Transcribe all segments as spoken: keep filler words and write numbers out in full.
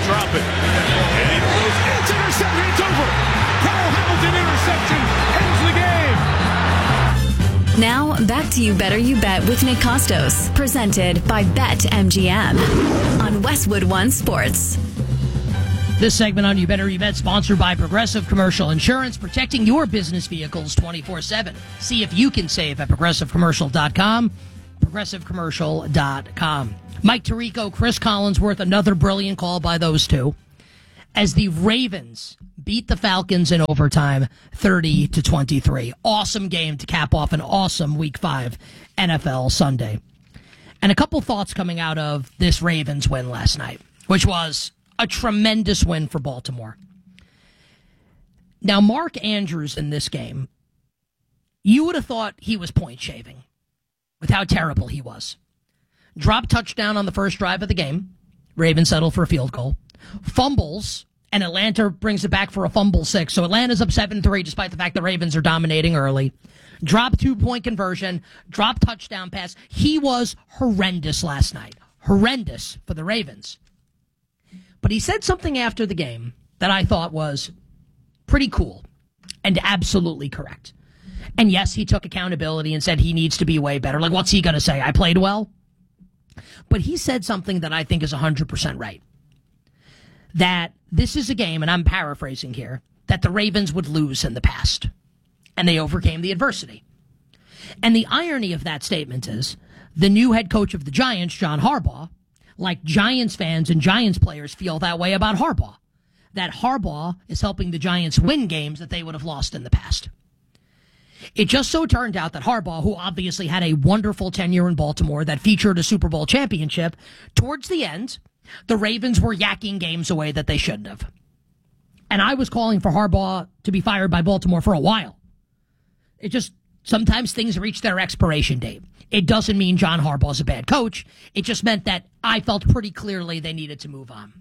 drop it. And he throws. It's intercepted. It's over. Kyle Hamilton interception ends the game. Now, back to You Better You Bet with Nick Costos, presented by BetMGM on Westwood One Sports. This segment on You Better You Bet, sponsored by Progressive Commercial Insurance, protecting your business vehicles twenty-four seven. See if you can save at progressive commercial dot com, progressive commercial dot com. Mike Tirico, Chris Collinsworth, another brilliant call by those two, as the Ravens beat the Falcons in overtime thirty to twenty-three. Awesome game to cap off an awesome Week five N F L Sunday. And a couple thoughts coming out of this Ravens win last night, which was a tremendous win for Baltimore. Now, Mark Andrews in this game, you would have thought he was point shaving with how terrible he was. Drop touchdown on the first drive of the game. Ravens settle for a field goal. Fumbles, and Atlanta brings it back for a fumble six. So Atlanta's up seven three despite the fact the Ravens are dominating early. Drop two-point conversion. Drop touchdown pass. He was horrendous last night. Horrendous for the Ravens. But he said something after the game that I thought was pretty cool and absolutely correct. And yes, he took accountability and said he needs to be way better. Like, what's he going to say? I played well? But he said something that I think is one hundred percent right. That this is a game, and I'm paraphrasing here, that the Ravens would lose in the past. And they overcame the adversity. And the irony of that statement is the new head coach of the Giants, John Harbaugh, like Giants fans and Giants players feel that way about Harbaugh. That Harbaugh is helping the Giants win games that they would have lost in the past. It just so turned out that Harbaugh, who obviously had a wonderful tenure in Baltimore that featured a Super Bowl championship, towards the end, the Ravens were yakking games away that they shouldn't have. And I was calling for Harbaugh to be fired by Baltimore for a while. It just, sometimes things reach their expiration date. It doesn't mean John Harbaugh's a bad coach. It just meant that I felt pretty clearly they needed to move on.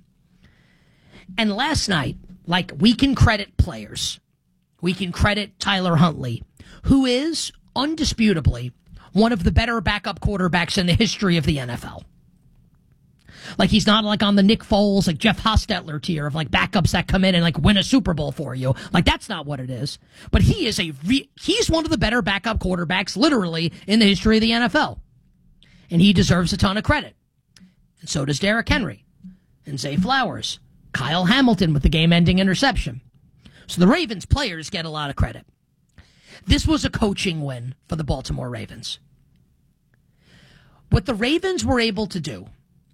And last night, like, we can credit players. We can credit Tyler Huntley, who is undisputably one of the better backup quarterbacks in the history of the N F L. Like, he's not like on the Nick Foles, like Jeff Hostetler tier of like backups that come in and like win a Super Bowl for you. Like, that's not what it is. But he is a re- he's one of the better backup quarterbacks literally in the history of the N F L. And he deserves a ton of credit. And so does Derrick Henry and Zay Flowers, Kyle Hamilton with the game-ending interception. So the Ravens players get a lot of credit. This was a coaching win for the Baltimore Ravens. What the Ravens were able to do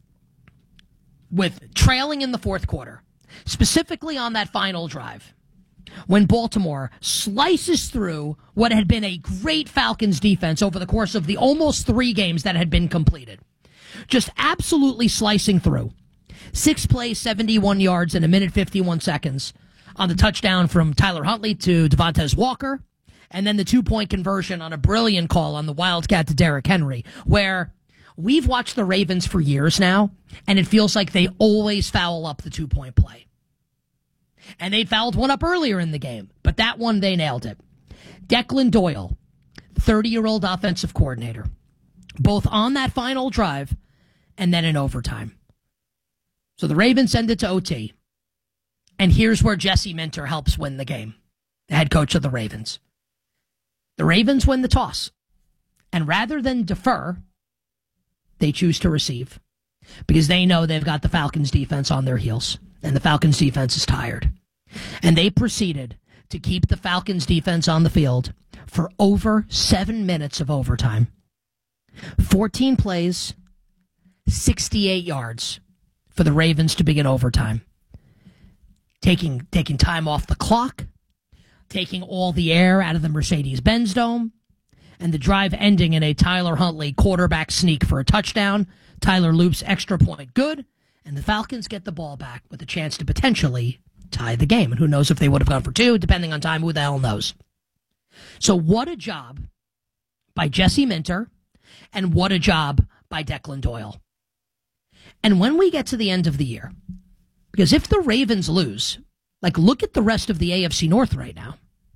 with trailing in the fourth quarter, specifically on that final drive, when Baltimore slices through what had been a great Falcons defense over the course of the almost three games that had been completed. Just absolutely slicing through. Six plays, seventy-one yards in a minute, fifty-one seconds on the touchdown from Tyler Huntley to Devontae Walker, and then the two-point conversion on a brilliant call on the Wildcat to Derrick Henry, where we've watched the Ravens for years now, and it feels like they always foul up the two-point play. And they fouled one up earlier in the game, but that one, they nailed it. Declan Doyle, thirty-year-old offensive coordinator, both on that final drive and then in overtime. So the Ravens send it to O T, and here's where Jesse Minter helps win the game, the head coach of the Ravens. The Ravens win the toss, and rather than defer, they choose to receive because they know they've got the Falcons defense on their heels, and the Falcons defense is tired. And they proceeded to keep the Falcons defense on the field for over seven minutes of overtime. fourteen plays, sixty-eight yards for the Ravens to begin overtime. Taking, taking time off the clock, taking all the air out of the Mercedes-Benz Dome, and the drive ending in a Tyler Huntley quarterback sneak for a touchdown. Tyler loops extra point good, and the Falcons get the ball back with a chance to potentially tie the game. And who knows if they would have gone for two, depending on time, who the hell knows. So what a job by Jesse Minter, and what a job by Declan Doyle. And when we get to the end of the year, because if the Ravens lose, like, look at the rest of the A F C North right now.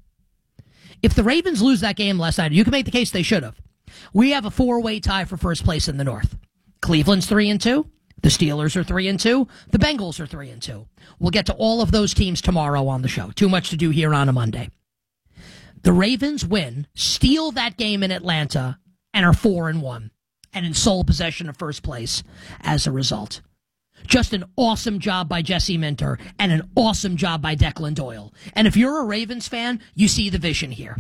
If the Ravens lose that game last night, you can make the case they should have. We have a four-way tie for first place in the North. Cleveland's three and two. The Steelers are three and two. The Bengals are three and two. We'll get to all of those teams tomorrow on the show. Too much to do here on a Monday. The Ravens win, steal that game in Atlanta, and are four and one, and in sole possession of first place as a result. Just an awesome job by Jesse Minter and an awesome job by Declan Doyle. And if you're a Ravens fan, you see the vision here.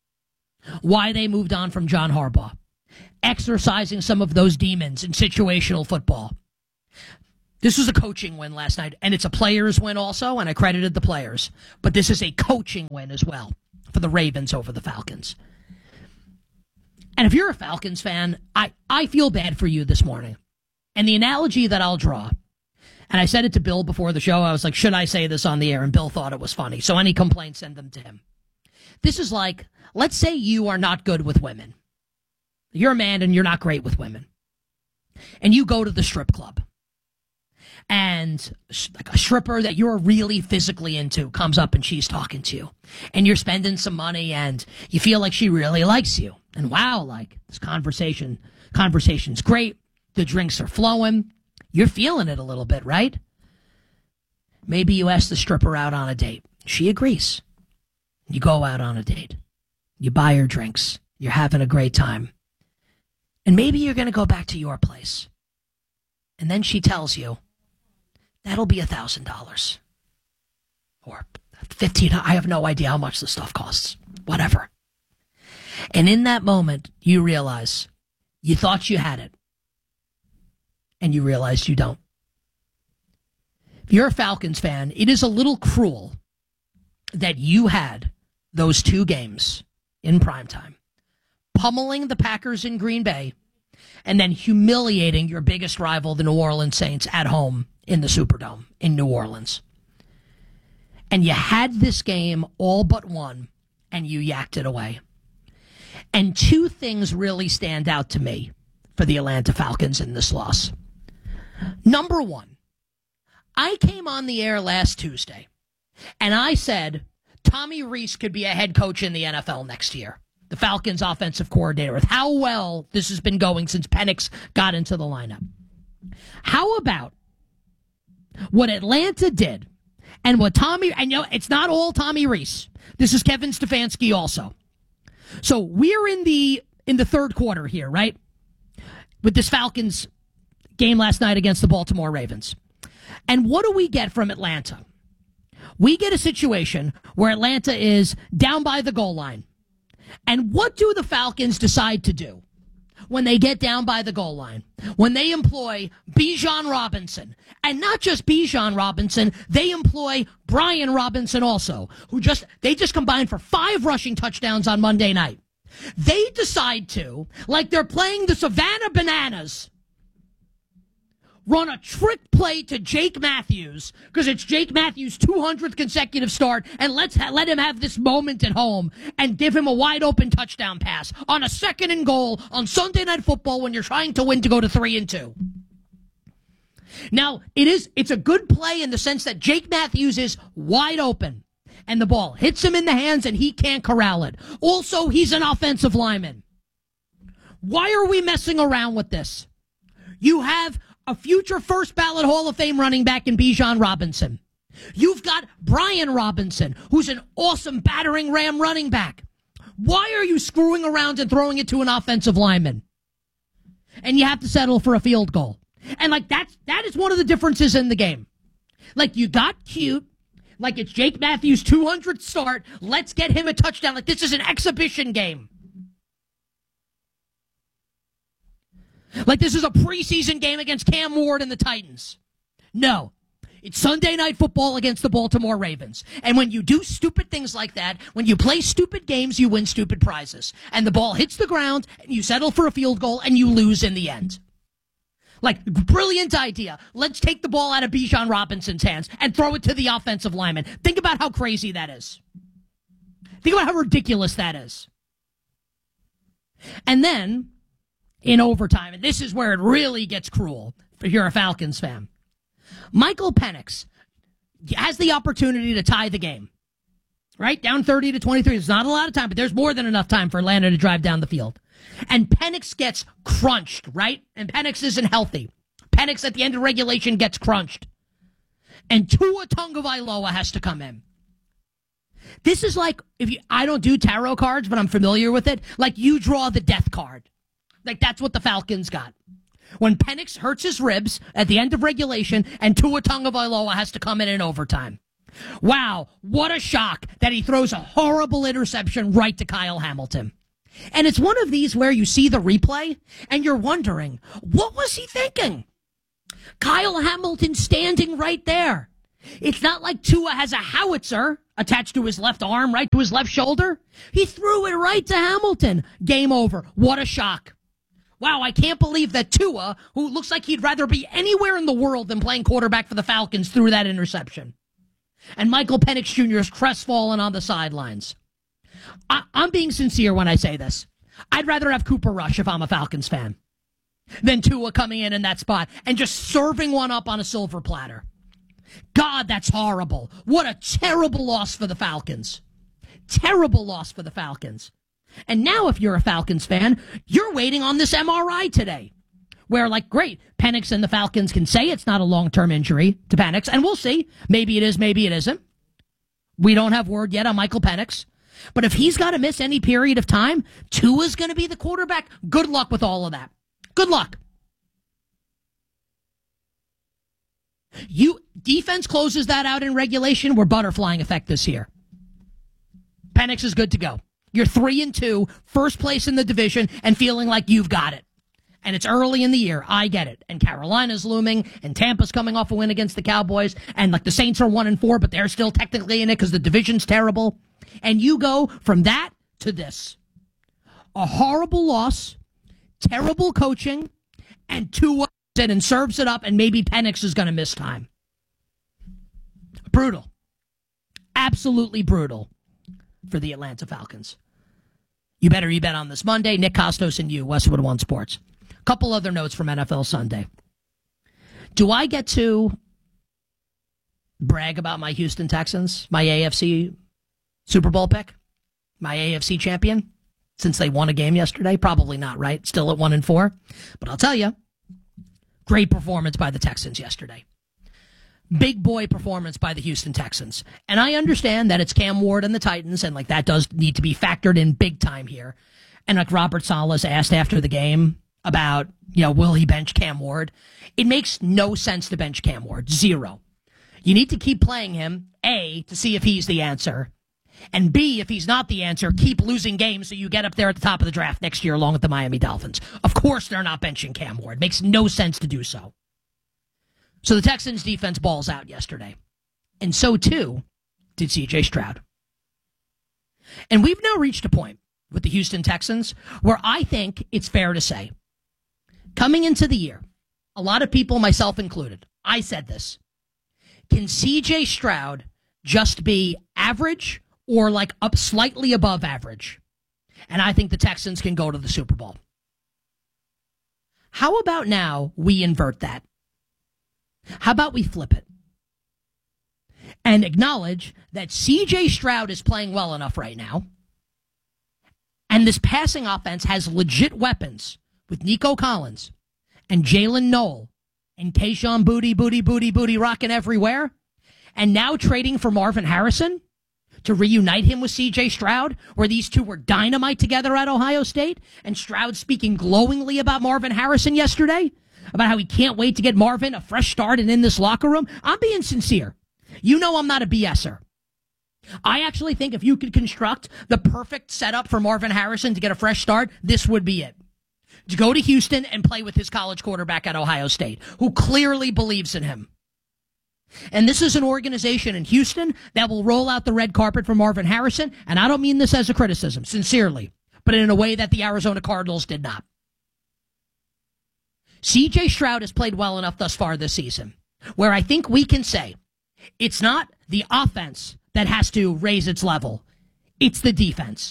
Why they moved on from John Harbaugh. Exercising some of those demons in situational football. This was a coaching win last night, and it's a players win also, and I credited the players. But this is a coaching win as well for the Ravens over the Falcons. And if you're a Falcons fan, I, I feel bad for you this morning. And the analogy that I'll draw, and I said it to Bill before the show, I was like, should I say this on the air? And Bill thought it was funny. So any complaints, send them to him. This is like, let's say you are not good with women. You're a man and you're not great with women. And you go to the strip club. And like a stripper that you're really physically into comes up and she's talking to you. And you're spending some money and you feel like she really likes you. And wow, like this conversation, conversation's great. The drinks are flowing. You're feeling it a little bit, right? Maybe you ask the stripper out on a date. She agrees. You go out on a date. You buy her drinks. You're having a great time. And maybe you're going to go back to your place. And then she tells you, that'll be one thousand dollars. Or fifteen dollars. I have no idea how much this stuff costs. Whatever. And in that moment, you realize you thought you had it. And you realize you don't. If you're a Falcons fan, it is a little cruel that you had those two games in primetime, pummeling the Packers in Green Bay, and then humiliating your biggest rival, the New Orleans Saints, at home in the Superdome in New Orleans. And you had this game all but one, and you yacked it away. And two things really stand out to me for the Atlanta Falcons in this loss. Number one, I came on the air last Tuesday, and I said Tommy Rees could be a head coach in the N F L next year, the Falcons' offensive coordinator, with how well this has been going since Penix got into the lineup. How about what Atlanta did and what Tommy, and you know, it's not all Tommy Rees. This is Kevin Stefanski also. So we're in the in the third quarter here, right? With this Falcons game last night against the Baltimore Ravens. And what do we get from Atlanta? We get a situation where Atlanta is down by the goal line. And what do the Falcons decide to do when they get down by the goal line? When they employ Bijan Robinson. And not just Bijan Robinson, they employ Brian Robinson also, who just, they just combined for five rushing touchdowns on Monday night. They decide to, like they're playing the Savannah Bananas, run a trick play to Jake Matthews, because it's Jake Matthews' two hundredth consecutive start, and let's ha- let him have this moment at home and give him a wide-open touchdown pass on a second and goal on Sunday Night Football when you're trying to win to go to three and two. Now, it is, it's a good play in the sense that Jake Matthews is wide open, and the ball hits him in the hands, and he can't corral it. Also, he's an offensive lineman. Why are we messing around with this? You have a future first ballot Hall of Fame running back in Bijan Robinson. You've got Brian Robinson, who's an awesome battering ram running back. Why are you screwing around and throwing it to an offensive lineman? And you have to settle for a field goal. And like that's that is one of the differences in the game. Like you got cute, like it's Jake Matthews' two hundredth start. Let's get him a touchdown. Like this is an exhibition game. Like this is a preseason game against Cam Ward and the Titans. No. It's Sunday Night Football against the Baltimore Ravens. And when you do stupid things like that, when you play stupid games, you win stupid prizes. And the ball hits the ground, and you settle for a field goal, and you lose in the end. Like, brilliant idea. Let's take the ball out of Bijan Robinson's hands and throw it to the offensive lineman. Think about how crazy that is. Think about how ridiculous that is. And then, in overtime, and this is where it really gets cruel if you're a Falcons fan, Michael Penix has the opportunity to tie the game. Right? Down thirty to twenty-three. There's not a lot of time, but there's more than enough time for Atlanta to drive down the field. And Penix gets crunched, right? And Penix isn't healthy. Penix at the end of regulation gets crunched. And Tua Tagovailoa has to come in. This is like, if you, I don't do tarot cards, but I'm familiar with it. Like you draw the death card. Like that's what the Falcons got. When Penix hurts his ribs at the end of regulation and Tua Tagovailoa has to come in in overtime. Wow, what a shock that he throws a horrible interception right to Kyle Hamilton. And it's one of these where you see the replay and you're wondering, what was he thinking? Kyle Hamilton standing right there. It's not like Tua has a howitzer attached to his left arm, right to his left shoulder. He threw it right to Hamilton. Game over. What a shock. Wow, I can't believe that Tua, who looks like he'd rather be anywhere in the world than playing quarterback for the Falcons, threw that interception. And Michael Penix Junior is crestfallen on the sidelines. I- I'm being sincere when I say this. I'd rather have Cooper Rush if I'm a Falcons fan than Tua coming in in that spot and just serving one up on a silver platter. God, that's horrible. What a terrible loss for the Falcons. Terrible loss for the Falcons. And now if you're a Falcons fan, you're waiting on this M R I today. Where, like, great, Penix and the Falcons can say it's not a long-term injury to Penix, and we'll see. Maybe it is, maybe it isn't. We don't have word yet on Michael Penix. But if he's got to miss any period of time, Tua's going to be the quarterback. Good luck with all of that. Good luck. You defense closes that out in regulation. We're butterflying effect this year. Penix is good to go. You're three and two, first place in the division, and feeling like you've got it. And it's early in the year. I get it. And Carolina's looming, and Tampa's coming off a win against the Cowboys, and like the Saints are one and four, but they're still technically in it because the division's terrible. And you go from that to this. A horrible loss, terrible coaching, and Tua it and serves it up, and maybe Penix is going to miss time. Brutal. Absolutely brutal for the Atlanta Falcons. You better you bet on this Monday. Nick Costos and you, Westwood One Sports. A couple other notes from N F L Sunday. Do I get to brag about my Houston Texans, my A F C Super Bowl pick, my A F C champion, since they won a game yesterday? Probably not, right? Still at one and four. But I'll tell you, great performance by the Texans yesterday. Big boy performance by the Houston Texans. And I understand that it's Cam Ward and the Titans, and like that does need to be factored in big time here. And like Robert Salas asked after the game about, you know, will he bench Cam Ward? It makes no sense to bench Cam Ward. Zero. You need to keep playing him, A, to see if he's the answer. And B, if he's not the answer, keep losing games so you get up there at the top of the draft next year along with the Miami Dolphins. Of course they're not benching Cam Ward. Makes no sense to do so. So the Texans defense balls out yesterday. And so too did C J Stroud. And we've now reached a point with the Houston Texans where I think it's fair to say, coming into the year, a lot of people, myself included, I said this, can C J Stroud just be average or like up slightly above average? And I think the Texans can go to the Super Bowl. How about now we invert that? How about we flip it? And acknowledge that C J Stroud is playing well enough right now. And this passing offense has legit weapons with Nico Collins and Jalen Noel and Kayshon Booty, Booty, Booty, Booty rocking everywhere. And now trading for Marvin Harrison to reunite him with C J Stroud, where these two were dynamite together at Ohio State. And Stroud speaking glowingly about Marvin Harrison yesterday, about how he can't wait to get Marvin a fresh start and in this locker room. I'm being sincere. You know I'm not a BSer. I actually think if you could construct the perfect setup for Marvin Harrison to get a fresh start, this would be it. To go to Houston and play with his college quarterback at Ohio State, who clearly believes in him. And this is an organization in Houston that will roll out the red carpet for Marvin Harrison, and I don't mean this as a criticism, sincerely, but in a way that the Arizona Cardinals did not. C J Stroud has played well enough thus far this season, where I think we can say it's not the offense that has to raise its level. It's the defense.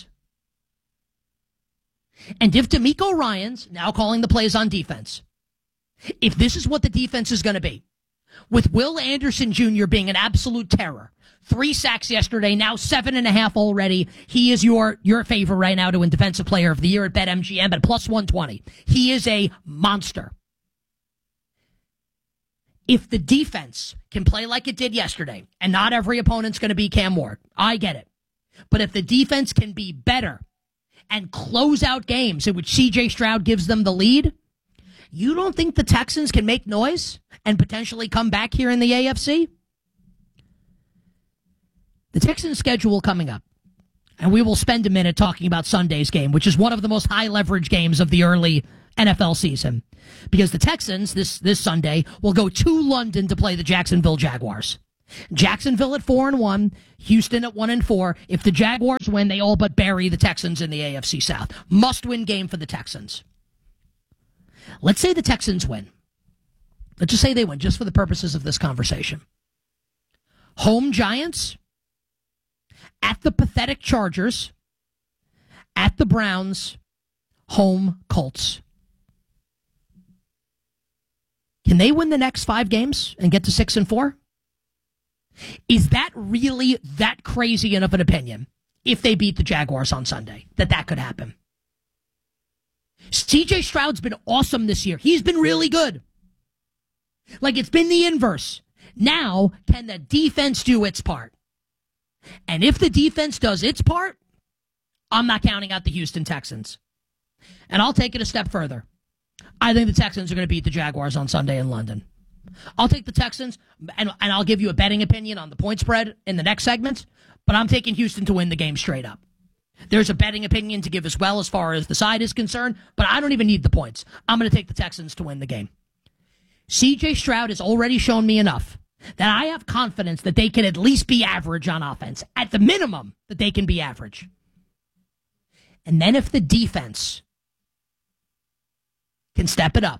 And if DeMeco Ryans, now calling the plays on defense, if this is what the defense is going to be, with Will Anderson Junior being an absolute terror, three sacks yesterday, now seven and a half already, he is your, your favorite right now to win Defensive Player of the Year at BetMGM at plus one twenty. He is a monster. He is a monster. If the defense can play like it did yesterday, and not every opponent's going to be Cam Ward, I get it. But if the defense can be better and close out games in which C J Stroud gives them the lead, you don't think the Texans can make noise and potentially come back here in the A F C? The Texans' schedule coming up, and we will spend a minute talking about Sunday's game, which is one of the most high-leverage games of the early N F L season, because the Texans this this Sunday will go to London to play the Jacksonville Jaguars. Jacksonville at four and one, Houston at one and four. If the Jaguars win, they all but bury the Texans in the A F C South. Must-win game for the Texans. Let's say the Texans win. Let's just say they win, just for the purposes of this conversation. Home Giants, at the pathetic Chargers, at the Browns, home Colts. Can they win the next five games and get to six and four? Is that really that crazy enough an opinion if they beat the Jaguars on Sunday that that could happen? C J Stroud's been awesome this year. He's been really good. Like, it's been the inverse. Now, can the defense do its part? And if the defense does its part, I'm not counting out the Houston Texans. And I'll take it a step further. I think the Texans are going to beat the Jaguars on Sunday in London. I'll take the Texans, and, and I'll give you a betting opinion on the point spread in the next segment, but I'm taking Houston to win the game straight up. There's a betting opinion to give as well as far as the side is concerned, but I don't even need the points. I'm going to take the Texans to win the game. C J Stroud has already shown me enough that I have confidence that they can at least be average on offense. At the minimum, that they can be average. And then if the defense can step it up,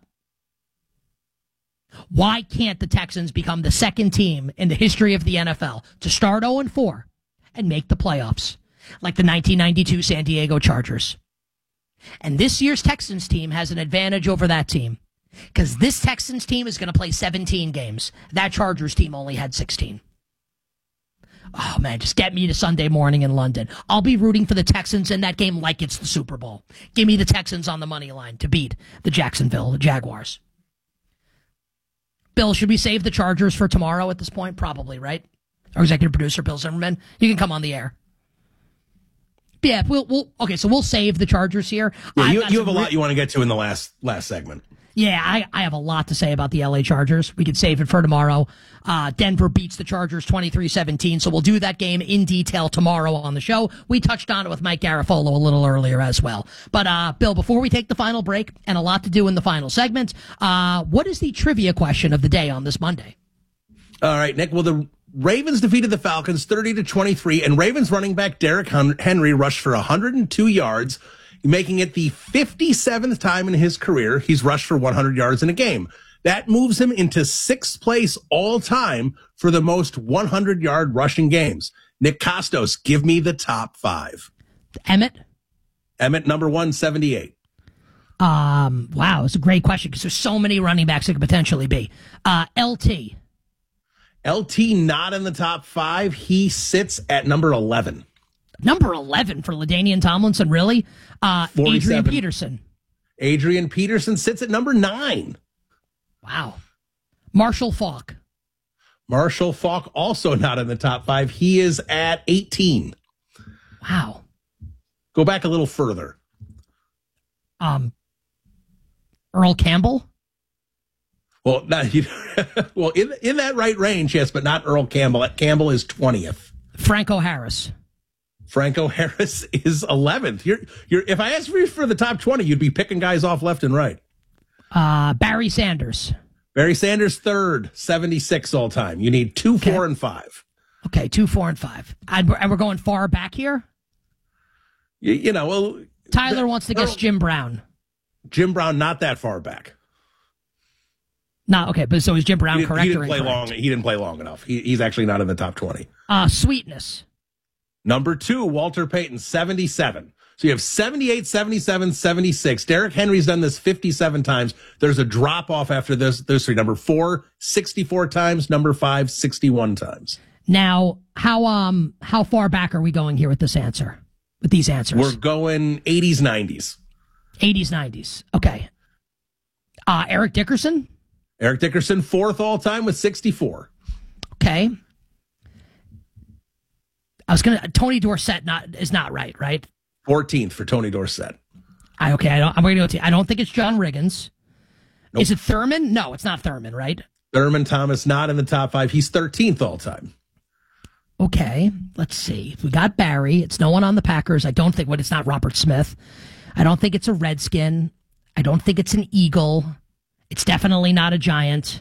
why can't the Texans become the second team in the history of the N F L to start oh and four and make the playoffs, like the nineteen ninety-two San Diego Chargers? And this year's Texans team has an advantage over that team, because this Texans team is going to play seventeen games. That Chargers team only had sixteen. Oh, man, just get me to Sunday morning in London. I'll be rooting for the Texans in that game like it's the Super Bowl. Give me the Texans on the money line to beat the Jacksonville Jaguars. Bill, should we save the Chargers for tomorrow at this point? Probably, right? Our executive producer, Bill Zimmerman. You can come on the air. Yeah, we'll, we'll okay, so we'll save the Chargers here. Yeah, you, you have a lot you want to get to in the last last segment. Yeah, I, I have a lot to say about the L A Chargers. We could save it for tomorrow. Uh, Denver beats the Chargers twenty-three seventeen, so we'll do that game in detail tomorrow on the show. We touched on it with Mike Garafolo a little earlier as well. But, uh, Bill, before we take the final break, and a lot to do in the final segment, uh, what is the trivia question of the day on this Monday? All right, Nick. Well, the Ravens defeated the Falcons thirty to twenty-three, and Ravens running back Derrick Henry rushed for one hundred two yards, making it the fifty-seventh time in his career he's rushed for one hundred yards in a game. That moves him into sixth place all time for the most one hundred-yard rushing games. Nick Kostos, give me the top five. Emmett? Emmett, number one, seventy-eight. Um, wow, it's a great question because there's so many running backs it could potentially be. Uh, L T. L T not in the top five. He sits at number eleven. Number eleven for LaDainian Tomlinson, really? Uh, Adrian Peterson. Adrian Peterson sits at number nine. Wow. Marshall Faulk. Marshall Faulk also not in the top five. He is at eighteen. Wow. Go back a little further. Um, Earl Campbell? Well, not, you, well, in in that right range, yes, but not Earl Campbell. Campbell is twentieth. Franco Harris. Franco Harris is eleventh. You're, you're, if I asked for you for the top twenty, you'd be picking guys off left and right. Uh, Barry Sanders. Barry Sanders, third, seventy-six all time. You need two, okay. four, and five. Okay, two, four, and five. And we're going far back here? You, you know, well. Tyler the, wants to guess Jim Brown. Jim Brown, not that far back. No, okay, but so is Jim Brown he correct he didn't or play incorrect? long. He didn't play long enough. He, he's actually not in the top twenty. Uh, Sweetness. Number two, Walter Payton, seventy-seven. So you have seventy-eight, seventy-seven, seventy-six. Derrick Henry's done this fifty-seven times. There's a drop off after this. Those three. Number four, sixty-four times. Number five, sixty-one times. Now, how um how far back are we going here with this answer? With these answers? We're going eighties, nineties. eighties, nineties. Okay. Uh, Eric Dickerson? Eric Dickerson, fourth all-time with sixty-four. Okay. I was going to... Tony Dorsett not is not right, right? fourteenth for Tony Dorsett. I, okay, I don't, I'm going to go to... I don't think it's John Riggins. Nope. Is it Thurman? No, it's not Thurman, right? Thurman Thomas not in the top five. He's thirteenth all-time. Okay, let's see. We got Barry. It's no one on the Packers. I don't think... What? It's not Robert Smith. I don't think it's a Redskin. I don't think it's an Eagle. It's definitely not a Giant.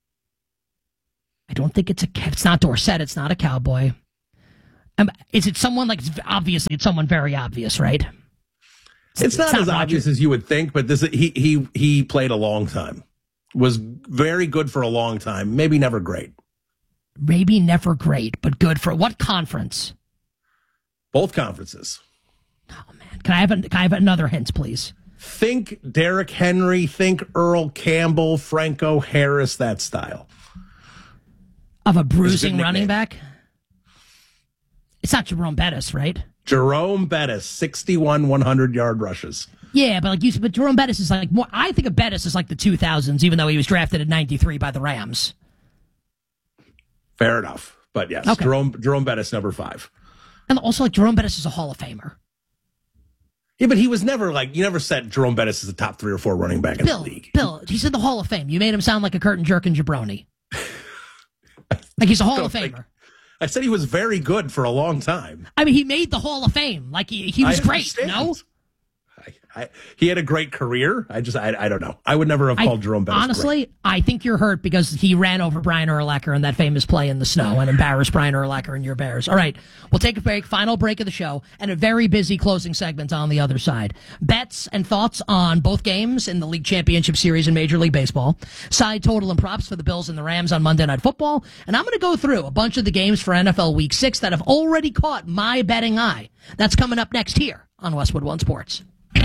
I don't think it's a... It's not Dorsett. It's not a Cowboy. Um, is it someone like... Obviously, it's someone very obvious, right? It's, it's not, not as Roger. obvious as you would think, but this he he he played a long time. Was very good for a long time. Maybe never great. Maybe never great, but good for what conference? Both conferences. Oh man, can I have a, can I have another hint, please? Think Derrick Henry. Think Earl Campbell, Franco Harris. That style of a bruising running back. It's not Jerome Bettis, right? Jerome Bettis, sixty-one hundred-yard rushes. Yeah, but like you said, but Jerome Bettis is like more. I think of Bettis as like the two thousands, even though he was drafted at ninety-three by the Rams. Fair enough, but yes, okay. Jerome Jerome Bettis, number five, and also like Jerome Bettis is a Hall of Famer. Yeah, but he was never like you never said Jerome Bettis is a top three or four running back in Bill, the league. Bill, he's in the Hall of Fame. You made him sound like a curtain jerking jabroni. Like he's a Hall of Famer. Think, I said he was very good for a long time. I mean, he made the Hall of Fame. Like, he, he was great, no? I, I, he had a great career. I just, I, I don't know. I would never have called I, Jerome Bettis Honestly, great. I think you're hurt because he ran over Brian Urlacher in that famous play in the snow and embarrassed Brian Urlacher and your Bears. All right, we'll take a break, final break of the show, and a very busy closing segment on the other side. Bets and thoughts on both games in the League Championship Series in Major League Baseball. Side total and props for the Bills and the Rams on Monday Night Football. And I'm going to go through a bunch of the games for N F L Week six that have already caught my betting eye. That's coming up next here on Westwood One Sports.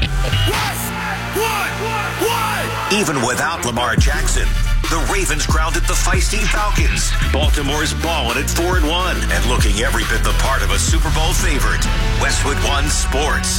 Even without Lamar Jackson, the Ravens grounded the feisty Falcons. Baltimore's balling at four and one and looking every bit the part of a Super Bowl favorite. Westwood One Sports.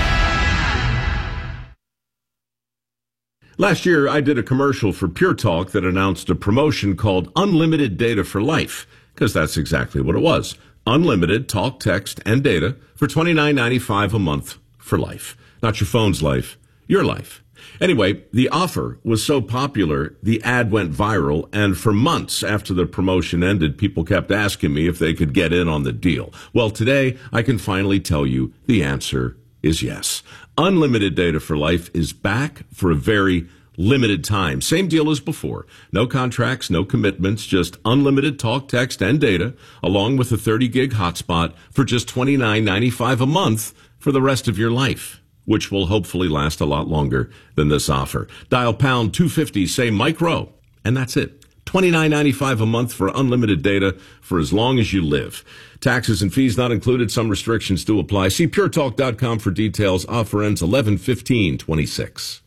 Last year, I did a commercial for Pure Talk that announced a promotion called Unlimited Data for Life, because that's exactly what it was. Unlimited talk, text, and data for twenty-nine ninety-five a month for life. Not your phone's life, your life. Anyway, the offer was so popular, the ad went viral, and for months after the promotion ended, people kept asking me if they could get in on the deal. Well, today, I can finally tell you the answer is yes. Unlimited Data for Life is back for a very limited time. Same deal as before. No contracts, no commitments, just unlimited talk, text, and data, along with a thirty gig hotspot for just twenty-nine ninety-five a month for the rest of your life, which will hopefully last a lot longer than this offer. Dial pound two fifty, say Mike Rowe, and that's it. twenty-nine ninety-five a month for unlimited data for as long as you live. Taxes and fees not included. Some restrictions do apply. See pure talk dot com for details. Offer ends eleven fifteen twenty-six.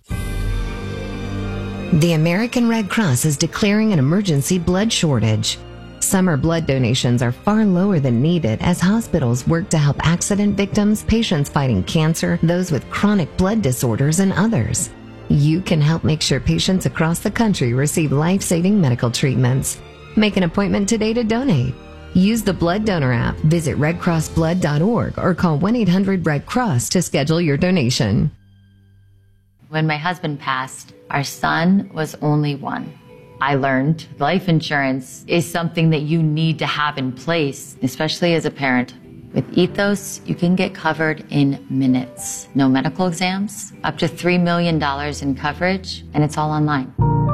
The American Red Cross is declaring an emergency blood shortage. Summer blood donations are far lower than needed as hospitals work to help accident victims, patients fighting cancer, those with chronic blood disorders, and others. You can help make sure patients across the country receive life-saving medical treatments. Make an appointment today to donate. Use the Blood Donor app, visit red cross blood dot org, or call one eight hundred red cross to schedule your donation. When my husband passed, our son was only one. I learned life insurance is something that you need to have in place, especially as a parent. With Ethos, you can get covered in minutes. No medical exams, up to three million dollars in coverage, and it's all online.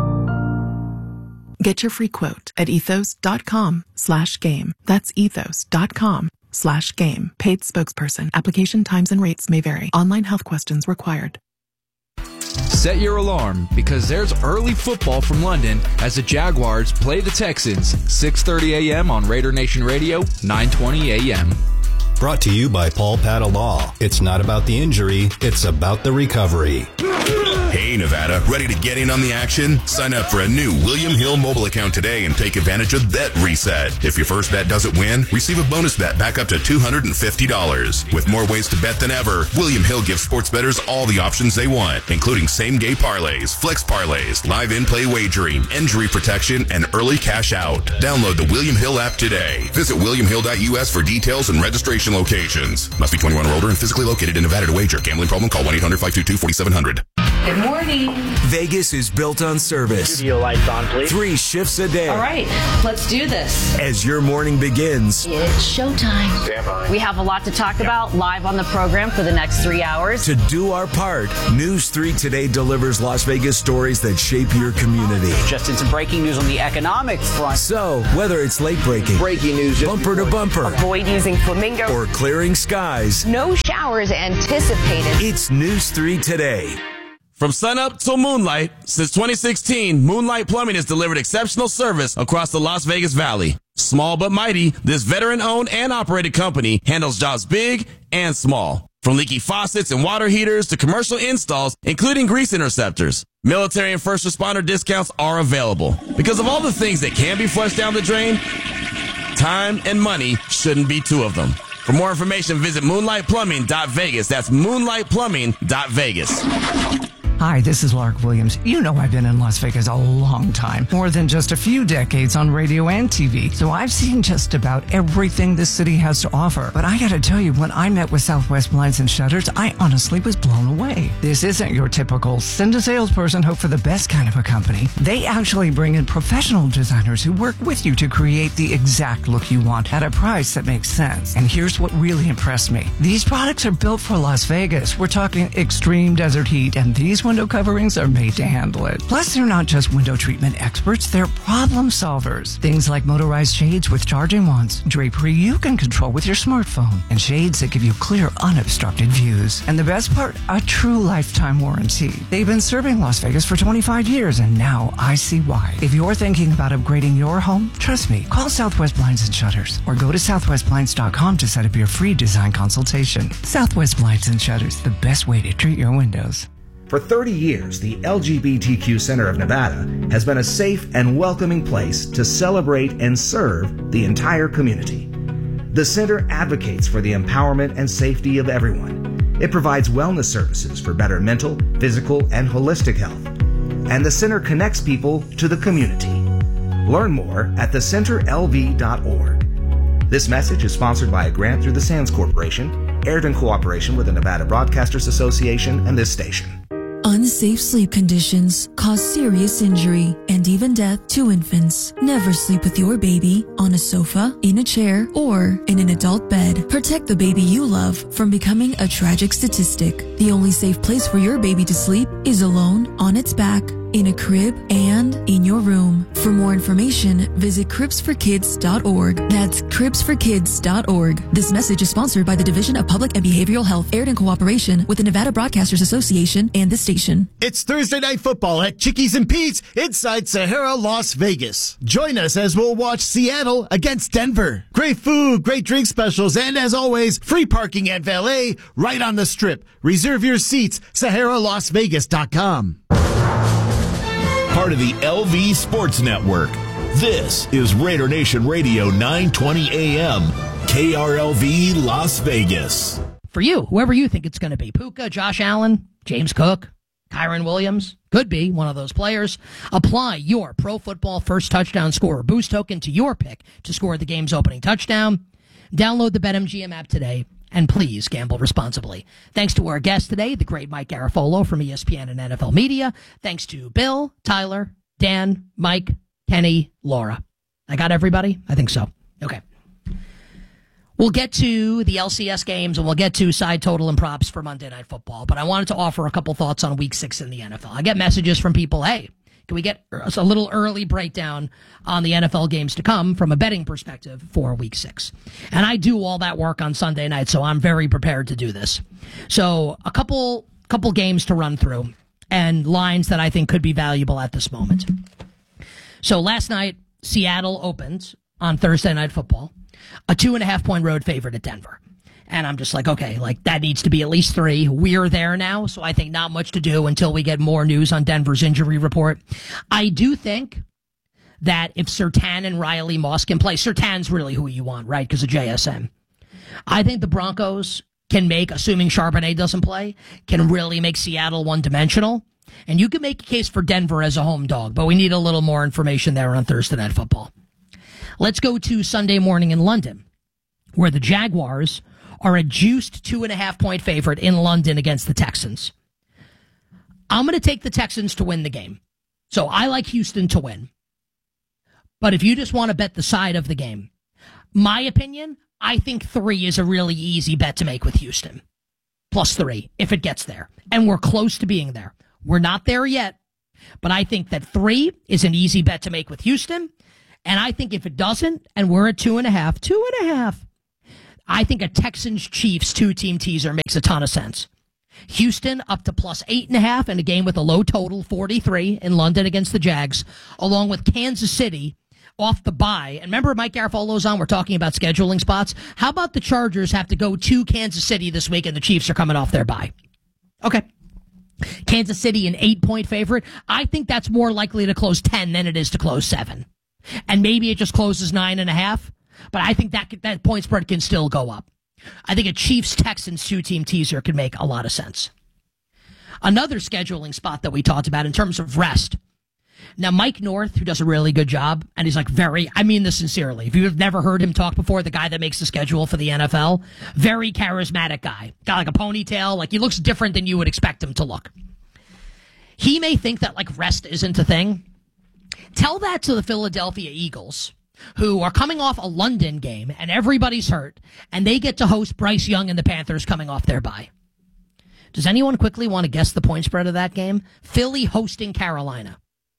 Get your free quote at ethos dot com slash game. That's ethos dot com slash game. Paid spokesperson. Application times and rates may vary. Online health questions required. Set your alarm because there's early football from London as the Jaguars play the Texans, six thirty a.m. on Raider Nation Radio, nine twenty a.m. Brought to you by Paul Pata Law. It's not about the injury, it's about the recovery. Hey, Nevada, ready to get in on the action? Sign up for a new William Hill mobile account today and take advantage of Bet Reset. If your first bet doesn't win, receive a bonus bet back up to two hundred fifty dollars. With more ways to bet than ever, William Hill gives sports bettors all the options they want, including same-game parlays, flex parlays, live in-play wagering, injury protection, and early cash out. Download the William Hill app today. Visit william hill dot u s for details and registration locations. Must be twenty-one or older and physically located in Nevada to wager. Gambling problem? Call one eight hundred five two two four seven zero zero. Good morning. Vegas is built on service. Studio lights on, please. Three shifts a day. All right, let's do this. As your morning begins, It's showtime. Stand by. We have a lot to talk about live on the program for the next three hours. to do our part, News three Today delivers Las Vegas stories that shape your community. Just in some breaking news on the economic front. So, whether it's late breaking, Breaking news. bumper to bumper, Avoid using flamingo. or clearing skies, No showers anticipated. it's News three Today. From sunup till moonlight, since twenty sixteen, Moonlight Plumbing has delivered exceptional service across the Las Vegas Valley. Small but mighty, this veteran-owned and operated company handles jobs big and small. From leaky faucets and water heaters to commercial installs, including grease interceptors. Military and first responder discounts are available. Because of all the things that can be flushed down the drain, time and money shouldn't be two of them. For more information, visit moonlight plumbing dot vegas. That's moonlight plumbing dot vegas. Hi, this is Lark Williams. You know I've been in Las Vegas a long time, more than just a few decades on radio and T V. So I've seen just about everything this city has to offer. But I gotta tell you, when I met with Southwest Blinds and Shutters, I honestly was blown away. This isn't your typical send a salesperson, hope for the best kind of a company. They actually bring in professional designers who work with you to create the exact look you want at a price that makes sense. And here's what really impressed me. These products are built for Las Vegas. We're talking extreme desert heat, and these window coverings are made to handle it. Plus, they're not just window treatment experts, they're problem solvers. Things like motorized shades with charging wands, drapery you can control with your smartphone, and shades that give you clear, unobstructed views. And the best part, a true lifetime warranty. They've been serving Las Vegas for twenty-five years, and now I see why. If you're thinking about upgrading your home, trust me, call Southwest Blinds and Shutters, or go to southwest blinds dot com to set up your free design consultation. Southwest Blinds and Shutters, the best way to treat your windows. For thirty years, the L G B T Q Center of Nevada has been a safe and welcoming place to celebrate and serve the entire community. The center advocates for the empowerment and safety of everyone. It provides wellness services for better mental, physical, and holistic health. And the center connects people to the community. Learn more at the center l v dot org. This message is sponsored by a grant through the Sands Corporation, aired in cooperation with the Nevada Broadcasters Association and this station. Unsafe sleep conditions cause serious injury and even death to infants. Never sleep with your baby on a sofa, in a chair, or in an adult bed. Protect the baby you love from becoming a tragic statistic. The only safe place for your baby to sleep is alone, on its back, in a crib, and in your room. For more information, visit cribs for kids dot org. That's cribs for kids dot org. This message is sponsored by the Division of Public and Behavioral Health, aired in cooperation with the Nevada Broadcasters Association and this station. It's Thursday Night Football at Chickies and Pete's inside Sahara, Las Vegas. Join us as we'll watch Seattle against Denver. Great food, great drink specials, and as always, free parking at valet right on the strip. Reserve your seats, sahara las vegas dot com. Part of the L V Sports Network. This is Raider Nation Radio nine twenty A M, K R L V Las Vegas. For you, whoever you think it's going to be, Puka, Josh Allen, James Cook, Kyron Williams, could be one of those players. Apply your Pro Football First Touchdown Scorer boost token to your pick to score the game's opening touchdown. Download the BetMGM app today. And please gamble responsibly. Thanks to our guest today, the great Mike Garafolo from E S P N and N F L Media. Thanks to Bill, Tyler, Dan, Mike, Kenny, Laura. I got everybody? I think so. Okay. We'll get to the L C S games and we'll get to side total and props for Monday Night Football. But I wanted to offer a couple thoughts on week six in the N F L. I get messages from people, hey, can we get a little early breakdown on the N F L games to come from a betting perspective for week six? And I do all that work on Sunday night, so I'm very prepared to do this. So a couple couple games to run through and lines that I think could be valuable at this moment. So last night, Seattle opened on Thursday Night Football, a two and a half point road favorite at Denver. And I'm just like, okay, like that needs to be at least three. We're there now, so I think not much to do until we get more news on Denver's injury report. I do think that if Surtain and Riley Moss can play, Surtain's really who you want, right, because of J S N. I think the Broncos can make, assuming Charbonnet doesn't play, can really make Seattle one-dimensional. And you can make a case for Denver as a home dog, but we need a little more information there on Thursday Night Football. Let's go to Sunday morning in London, where the Jaguars are a juiced two and a half point favorite in London against the Texans. I'm going to take the Texans to win the game. So I like Houston to win. But if you just want to bet the side of the game, my opinion, I think three is a really easy bet to make with Houston. Plus three, if it gets there. And we're close to being there. We're not there yet, but I think that three is an easy bet to make with Houston. And I think if it doesn't, and we're at two and a half, two and a half, I think a Texans-Chiefs two-team teaser makes a ton of sense. Houston up to plus eight and a half in a game with a low total, forty-three in London against the Jags, along with Kansas City off the bye. And remember, Mike Garafolo's on. We're talking about scheduling spots. How about the Chargers have to go to Kansas City this week, and the Chiefs are coming off their bye? Okay. Kansas City an eight-point favorite. I think that's more likely to close ten than it is to close seven. And maybe it just closes nine and a half. But I think that that point spread can still go up. I think a Chiefs-Texans two-team teaser could make a lot of sense. Another scheduling spot that we talked about in terms of rest. Now, Mike North, who does a really good job, and he's like very, I mean this sincerely. If you've never heard him talk before, the guy that makes the schedule for the N F L, very charismatic guy. Got like a ponytail, like he looks different than you would expect him to look. He may think that like rest isn't a thing. Tell that to the Philadelphia Eagles, who are coming off a London game, and everybody's hurt, and they get to host Bryce Young and the Panthers coming off their bye. Does anyone quickly want to guess the point spread of that game? Philly hosting Carolina.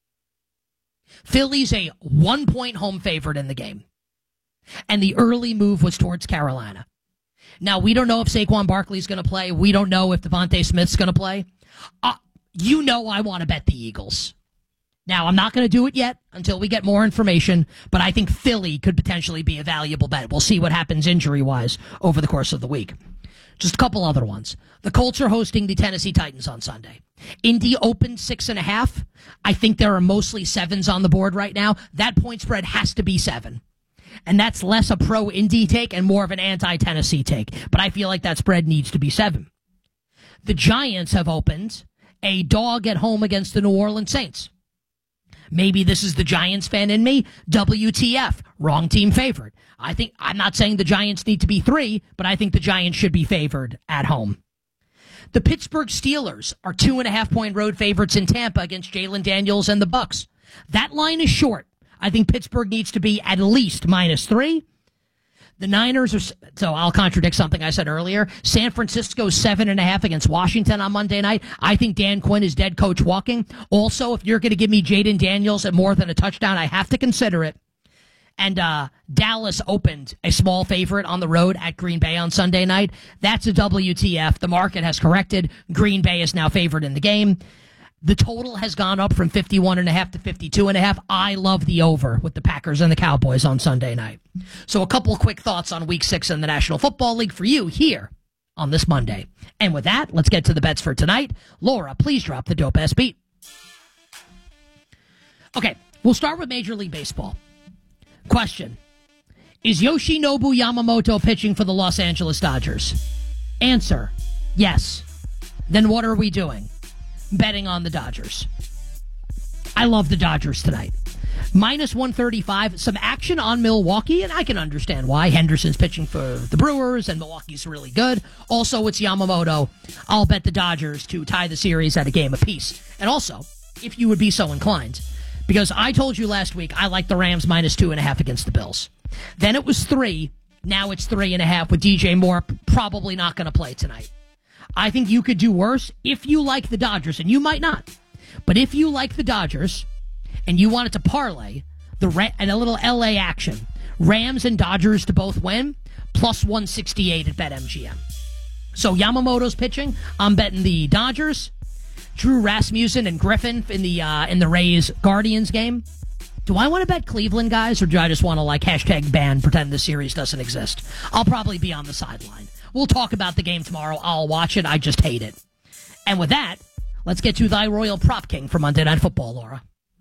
Philly's a one-point home favorite in the game, and the early move was towards Carolina. Now, we don't know if Saquon Barkley's going to play. We don't know if Devontae Smith's going to play. Uh, you know I want to bet the Eagles. Now, I'm not going to do it yet until we get more information, but I think Philly could potentially be a valuable bet. We'll see what happens injury-wise over the course of the week. Just a couple other ones. The Colts are hosting the Tennessee Titans on Sunday. Indy opened six and a half. I think there are mostly sevens on the board right now. That point spread has to be seven. And that's less a pro-Indy take and more of an anti-Tennessee take. But I feel like that spread needs to be seven. The Giants have opened a dog at home against the New Orleans Saints. Maybe this is the Giants fan in me. W T F, wrong team favorite. I think, I'm not saying the Giants need to be three, but I think the Giants should be favored at home. The Pittsburgh Steelers are two and a half point road favorites in Tampa against Jalen Daniels and the Bucks. That line is short. I think Pittsburgh needs to be at least minus three. The Niners are, so I'll contradict something I said earlier. San Francisco seven and a half against Washington on Monday night. I think Dan Quinn is dead coach walking. Also, if you're going to give me Jaden Daniels at more than a touchdown, I have to consider it. And uh, Dallas opened a small favorite on the road at Green Bay on Sunday night. That's a W T F. The market has corrected. Green Bay is now favored in the game. The total has gone up from fifty-one and a half to fifty-two and a half. I love the over with the Packers and the Cowboys on Sunday night. So a couple quick thoughts on week six in the National Football League for you here on this Monday. And with that, let's get to the bets for tonight. Laura, please drop the dope ass beat. Okay, we'll start with Major League Baseball. Question: is Yoshinobu Yamamoto pitching for the Los Angeles Dodgers? Answer: yes. Then what are we doing? Betting on the Dodgers. I love the Dodgers tonight. Minus one thirty-five. Some action on Milwaukee, and I can understand why. Henderson's pitching for the Brewers, and Milwaukee's really good. Also, it's Yamamoto. I'll bet the Dodgers to tie the series at a game apiece. And also, if you would be so inclined, because I told you last week I like the Rams minus two and a half against the Bills. Then it was three. Now it's three and a half with D J Moore probably not going to play tonight. I think you could do worse if you like the Dodgers, and you might not. But if you like the Dodgers and you wanted to parlay the Ra- and a little L A action, Rams and Dodgers to both win, plus one sixty-eight at BetMGM. So Yamamoto's pitching. I'm betting the Dodgers. Drew Rasmussen and Griffin in the uh, in the Rays Guardians game. Do I want to bet Cleveland, guys, or do I just want to like hashtag ban, pretend the series doesn't exist? I'll probably be on the sideline. We'll talk about the game tomorrow. I'll watch it. I just hate it. And with that, let's get to thy Royal Prop King for Monday Night Football, Laura.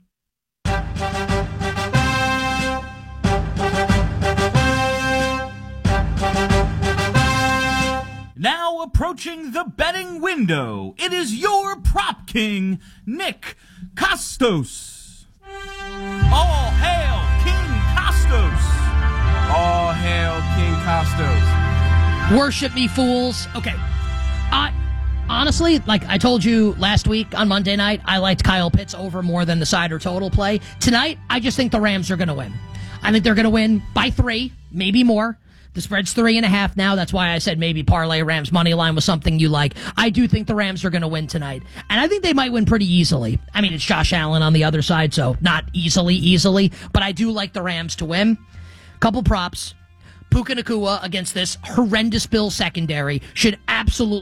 Now approaching the betting window, it is your prop king, Nick Costos. All hail King Costos. All hail King Costos. Worship me, fools. Okay. I honestly, like I told you last week on Monday night, I liked Kyle Pitts over more than the side or total play. Tonight, I just think the Rams are going to win. I think they're going to win by three, maybe more. The spread's three and a half now. That's why I said maybe parlay Rams money line was something you like. I do think the Rams are going to win tonight. And I think they might win pretty easily. I mean, it's Josh Allen on the other side, so not easily, easily. But I do like the Rams to win. Couple props. Puka Nacua against this horrendous Bills secondary should absolutely